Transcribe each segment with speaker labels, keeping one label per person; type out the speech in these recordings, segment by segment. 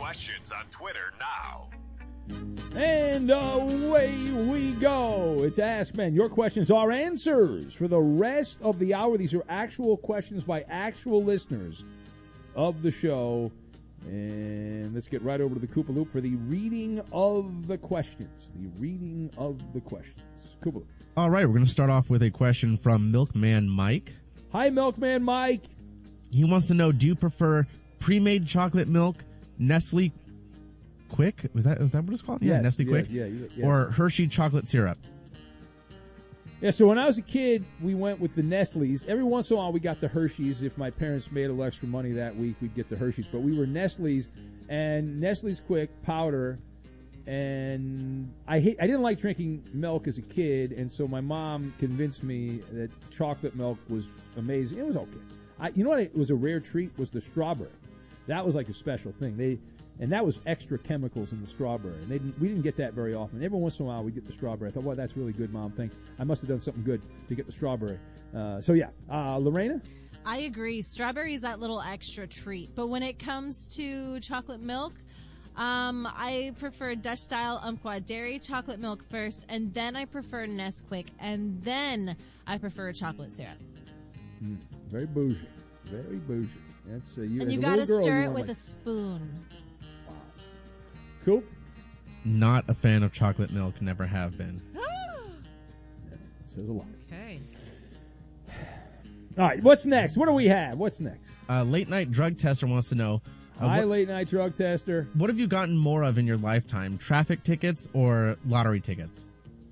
Speaker 1: questions on Twitter now.
Speaker 2: And away we go. It's Ask Ben. Your questions are answers for the rest of the hour. These are actual questions by actual listeners of the show. And let's get right over to the Koopa Loop for the reading of the questions. The reading of the questions. Koopa Loop.
Speaker 3: All right, we're going to start off with a question from Milkman Mike.
Speaker 2: Hi, Milkman Mike.
Speaker 3: He wants to know, do you prefer pre-made chocolate milk, Nestle Quick? Was that what it's called?
Speaker 2: Yes,
Speaker 3: yeah, Nestle Quick.
Speaker 2: Yes.
Speaker 3: Or Hershey chocolate syrup?
Speaker 2: Yeah, so when I was a kid, we went with the Nestle's. Every once in a while, we got the Hershey's. If my parents made a little extra money that week, we'd get the Hershey's. But we were Nestle's and Nestle's Quick powder. And I didn't like drinking milk as a kid, and so my mom convinced me that chocolate milk was amazing. It was okay. You know what? It was a rare treat was the strawberry. That was like a special thing. And that was extra chemicals in the strawberry. And we didn't get that very often. Every once in a while, we'd get the strawberry. I thought, well, that's really good, Mom. Thanks. I must have done something good to get the strawberry. Lorena?
Speaker 4: I agree. Strawberry is that little extra treat. But when it comes to chocolate milk, I prefer Dutch style Umpqua dairy chocolate milk first, and then I prefer Nesquik, and then I prefer chocolate syrup.
Speaker 2: Very bougie. Very bougie. That's
Speaker 4: and you got to stir it with a spoon.
Speaker 2: Wow. Cool.
Speaker 3: Not a fan of chocolate milk. Never have been.
Speaker 2: Yeah, it says a lot.
Speaker 4: Okay.
Speaker 2: All right. What's next? What do we have? What's next?
Speaker 3: Late night drug tester wants to know.
Speaker 2: Hi, late night drug tester.
Speaker 3: What have you gotten more of in your lifetime? Traffic tickets or lottery tickets?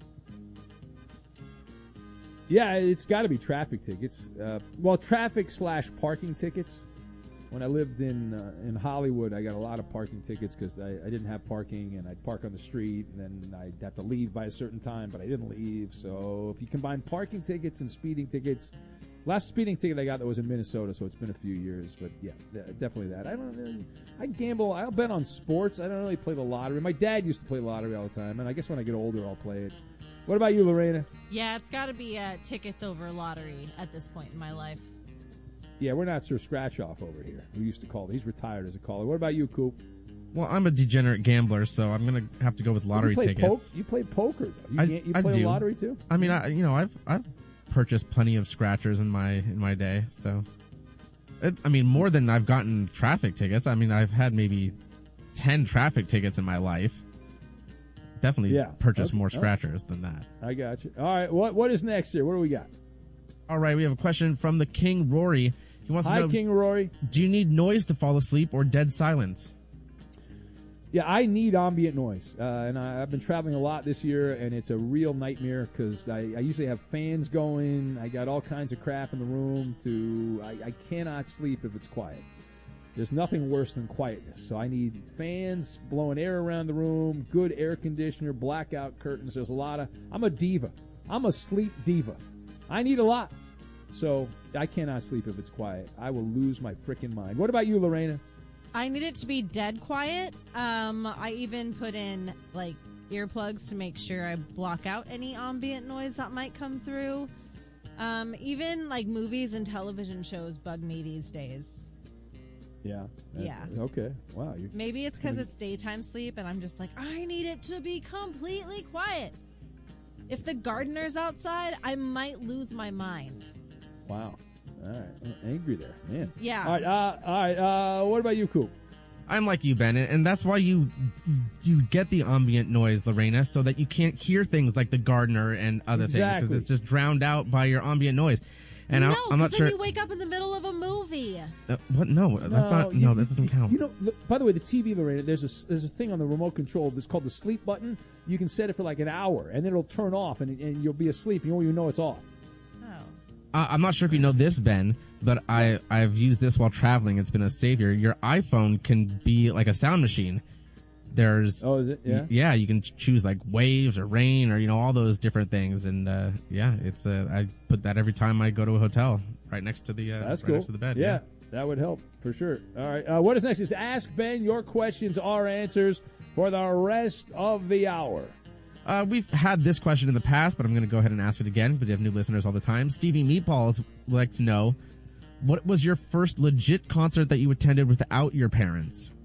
Speaker 2: Yeah, it's got to be traffic tickets. Traffic/parking tickets. When I lived in Hollywood, I got a lot of parking tickets because I didn't have parking, and I'd park on the street, and then I'd have to leave by a certain time, but I didn't leave. So if you combine parking tickets and speeding tickets, last speeding ticket I got that was in Minnesota, so it's been a few years. But yeah, definitely that. I gamble. I'll bet on sports. I don't really play the lottery. My dad used to play the lottery all the time, and I guess when I get older, I'll play it. What about you, Lorena?
Speaker 4: Yeah, it's got to be tickets over lottery at this point in my life.
Speaker 2: Yeah, we're not Sir Scratch-Off over here. We used to call. He's retired as a caller. What about you, Coop?
Speaker 3: Well, I'm a degenerate gambler, so I'm going to have to go with lottery tickets.
Speaker 2: You play poker, though. You play lottery, too?
Speaker 3: I mean, I've purchased plenty of scratchers in my day, so... more than I've gotten traffic tickets. I mean, I've had maybe 10 traffic tickets in my life. Definitely purchased more scratchers than that.
Speaker 2: I got you. All right, what is next here? What do we got?
Speaker 3: All right, we have a question from the King Rory. He wants to know,
Speaker 2: King Rory.
Speaker 3: Do you need noise to fall asleep or dead silence?
Speaker 2: Yeah, I need ambient noise. And I've been traveling a lot this year, and it's a real nightmare because I usually have fans going. I got all kinds of crap in the room. I cannot sleep if it's quiet. There's nothing worse than quietness. So I need fans blowing air around the room, good air conditioner, blackout curtains. There's a lot of... I'm a diva. I'm a sleep diva. I need a lot. So I cannot sleep if it's quiet. I will lose my frickin' mind. What about you, Lorena?
Speaker 4: I need it to be dead quiet. I even put in, earplugs to make sure I block out any ambient noise that might come through. Even, movies and television shows bug me these days.
Speaker 2: Yeah.
Speaker 4: Yeah.
Speaker 2: Okay. Wow.
Speaker 4: Maybe it's because it's daytime sleep, and I'm just I need it to be completely quiet. If the gardener's outside, I might lose my mind.
Speaker 2: Wow. All right. I'm angry there, man.
Speaker 4: Yeah.
Speaker 2: All right. What about you, Coop?
Speaker 3: I'm like you, Ben, and that's why you get the ambient noise, Lorena, so that you can't hear things like the gardener and other things, because it's just drowned out by your ambient noise. And I'm not sure.
Speaker 4: Then you wake up in the middle of a movie.
Speaker 3: What? No, that's not. No, that doesn't count.
Speaker 2: Look, by the way, the TV, Lorena, there's a thing on the remote control that's called the sleep button. You can set it for an hour, and then it'll turn off, and you'll be asleep. You won't even know it's off.
Speaker 4: Oh.
Speaker 3: I'm not sure if you know this, Ben, but I've used this while traveling. It's been a savior. Your iPhone can be like a sound machine. There's
Speaker 2: is it? Yeah.
Speaker 3: Yeah, you can choose waves or rain or all those different things, and it's I put that every time I go to a hotel right next to the
Speaker 2: that's
Speaker 3: right
Speaker 2: cool.
Speaker 3: next to the bed.
Speaker 2: Yeah, that would help for sure. All right, what is next is Ask Ben. Your questions are answers for the rest of the hour.
Speaker 3: We've had this question in the past, but I'm going to go ahead and ask it again because we have new listeners all the time. Stevie Meatballs would like to know, what was your first legit concert that you attended without your parents?